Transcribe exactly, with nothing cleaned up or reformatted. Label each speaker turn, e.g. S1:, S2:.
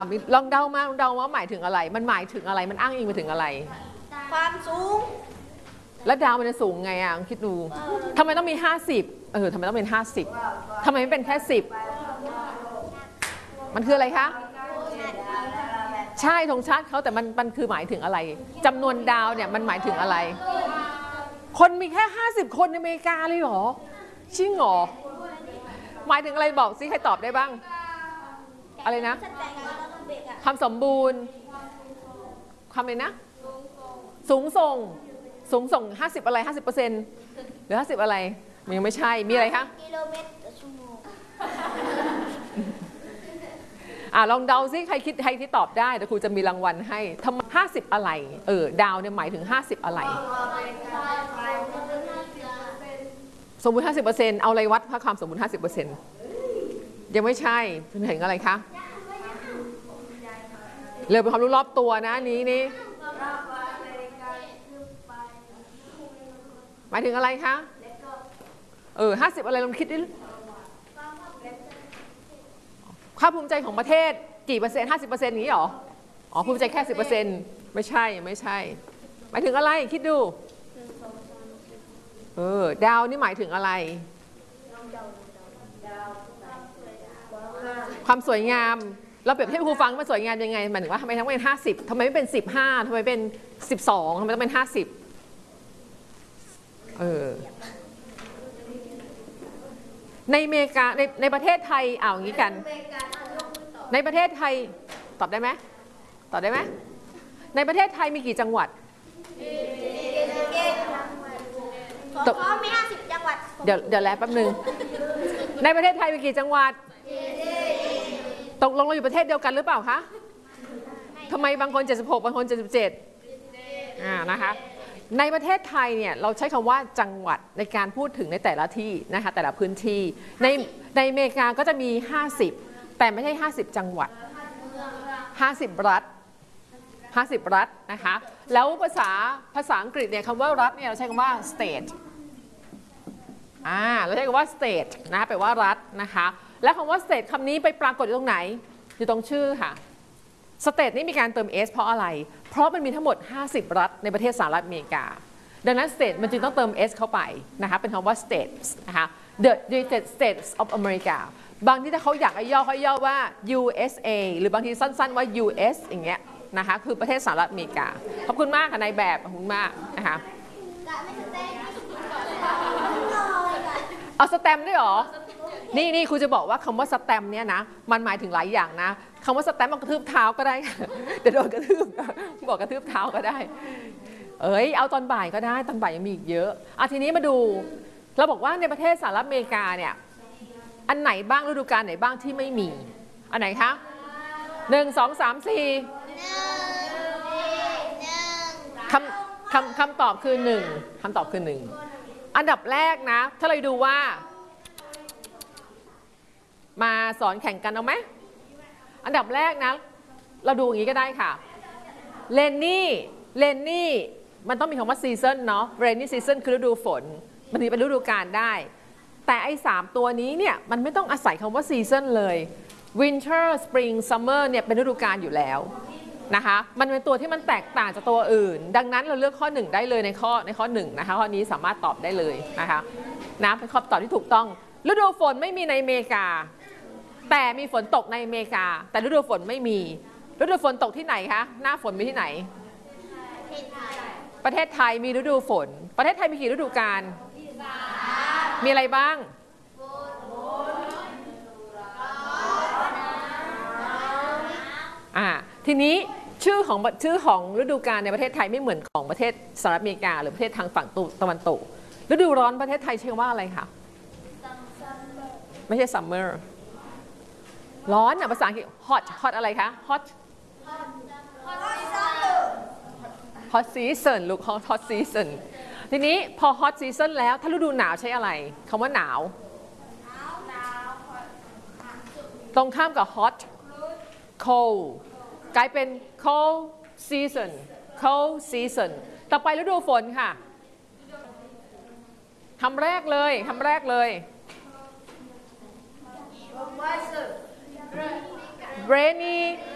S1: ลองเดามาลองเดาว่าหมายถึงอะไรมันหมายถึงอะไรมันอ้างอิงไปถึงอะไร
S2: ความสูง
S1: แล้วดาวมันจะสูงไงอ่ะคิดดูทำไมต้องมีห้าสิบเออทำไมต้องเป็นห้าสิบทำไมไม่เป็นแค่สิบมันคืออะไรคะใช่ธงชาติเขาแต่มันมันคือหมายถึงอะไรจำนวนดาวเนี่ยมันหมายถึงอะไรคนมีแค่ห้าสิบคนในอเมริกาเลยเหรอจริงเหรอหมายถึงอะไรบอกสิใครตอบได้บ้างอะไรนะความสมบูรณ์ความอะไรนะสูงส่งสูงส่งห้าสิบอะไรห้าสิบเปอร์เซ็นต์หรือห้าสิบอะไรมันยังไม่ใช่มีอะไรคะ
S2: กิโลเมตรต่อชั่วโมง
S1: อ่าลองเดาซิใครคิดใครที่ตอบได้แต่ครูจะมีรางวัลให้ทำไมห้าสิบอะไรเออดาวเนี่ยหมายถึงห้าสิบอะไรสมบูรณ์ห้าสิบเปอร์เซ็นต์เอาอะไรวัดความสมบูรณ์ห้าสิบเปอร์เซ็นต์ยังไม่ใช่เป็นเห็นอะไรคะเรื่องเป็นความรู้รอบตัวนะนี้นี่หมายถึงอะไรคะเออห้าสิบอะไรลองคิดดิค่าภูมิใจของประเทศกี่เปอร์เซ็นต์ห้าสิบเปอร์เซ็นต์นี้หรออ๋อภูมิใจแค่สิบเปอร์เซ็นต์ไม่ใช่ไม่ใช่หมายถึงอะไรคิดดูเออดาวนี่หมายถึงอะไรความสวยงามเราเปรียบเทียบครูฟังมันสวยงามยังไงหมายถึงว่าทำไมทั้งเป็นห้าสิบทำไมไม่เป็นสิบห้าทำไมเป็นสิบสองทำไมต้องเป็นห้าสิบเออในอเมริกาในในประเทศไทยเอาอย่างนี้กันในประเทศไทยตอบได้ไหมตอบได้ไหมในประเทศไทยมีกี่จังหวัด
S2: ตอบมีห้าสิบจังหวัด
S1: เดี๋ยวเดี๋ยวแล้วแป๊บนึงในประเทศไทยมีกี่จังหวัดตกลงเราอยู่ประเทศเดียวกันหรือเปล่าคะทำไมบางคนเจ็ดสิบหกบางคนเจ็ดสิบเจ็ดอ่านะคะในประเทศไทยเนี่ยเราใช้คำว่าจังหวัดในการพูดถึงในแต่ละที่นะคะแต่ละพื้นที่ในในอเมริกาก็จะมีห้าสิบแต่ไม่ใช่ห้าสิบจังหวัดห้าสิบรัฐห้าสิบรัฐนะคะแล้วภาษาภาษาอังกฤษเนี่ยคำว่ารัฐเนี่ยเราใช้คำว่า state อ่าเราใช้คำว่า state นะแปลว่ารัฐนะคะและคำว่า state คำนี้ไปปรากฏอยู่ตรงไหนอยู่ตรงชื่อค่ะ state นี่มีการเติม s เพราะอะไรเพราะมันมีทั้งหมดห้าสิบรัฐในประเทศสหรัฐอเมริกาดังนั้น state มันจึงต้องเติม s เข้าไปนะคะเป็นคำว่า states นะคะ the United States of America บางที่ถ้าเขาอยากให้ย่อเขาย่อว่า ยู เอส เอ หรือบางทีสั้นๆว่า ยู เอส อย่างเงี้ยนะคะคือประเทศสหรัฐอเมริกาขอบคุณมากค่ะนายแบบขอบคุณมากนะคะเอาสแตมป์ด้วยหรอนี่นี่ครูจะบอกว่าคำว่าสแตมป์เนี่ยนะมันหมายถึงหลายอย่างนะคำว่าสแตมป์มันกระทืบเท้าก็ได้เดี๋ยวโดนกระทืบบอกกระทืบเท้าก็ได้เอ้ยเอาตอนบ่ายก็ได้ตอนบ่ายยังมีอีกเยอะอ่ะทีนี้มาดูเราบอกว่าในประเทศสหรัฐอเมริกาเนี่ยอันไหนบ้างฤดูกาลไหนบ้างที่ไม่มีอันไหนคะหนึ่งสองสามสี่คำคำคำตอบคือหนึ่งคำตอบคือหนึ่งอันดับแรกนะถ้าเราดูว่ามาสอนแข่งกันเอาไหมอันดับแรกนะเราดูอย่างนี้ก็ได้ค่ะเลนนี่เลนนี่มันต้องมีคำว่าซีซันเนาะเรนนี่ซีซันคือฤดูฝนมันถึงเป็นฤดูกาลได้แต่ไอ้สามตัวนี้เนี่ยมันไม่ต้องอาศัยคำว่าซีซันเลย Winter Spring Summer เนี่ยเป็นฤดูกาลอยู่แล้วนะคะมันเป็นตัวที่มันแตกต่างจากตัวอื่นดังนั้นเราเลือกข้อหนึ่งได้เลยในข้อในข้อหนึ่งนะคะข้อนี้สามารถตอบได้เลยนะคะนะเป็นคำตอบที่ถูกต้องฤดูฝนไม่มีในอเมริกาแต่มีฝนตกในอเมริกาแต่ฤดูฝนไม่มีฤดูฝนตกที่ไหนคะหน้าฝนมีที่ไหนประเทศไทยมีฤดูฝนประเทศไทยมีกี่ฤดูกาลมีอะไรบ้างอ่าทีนี้ชื่อของชื่อของฤดูกาลในประเทศไทยไม่เหมือนของประเทศสหรัฐอเมริกาหรือประเทศทางฝั่งตะวันตกฤดูร้อนประเทศไทยใช้ว่าอะไรคะไม่ใช่ summer ร้อนอ่ะภาษาอังกฤษ hot hot อะไรคะ hot hot season ลูก hot hot season ทีนี้พอ hot season แล้วถ้าฤดูหนาวใช้อะไรคำว่าหนาวตรงข้ามกับ hot cold กลายเป็น cold season cold season ต่อไปฤดูฝนค่ะคำแรกเลยคำแรกเลย rainy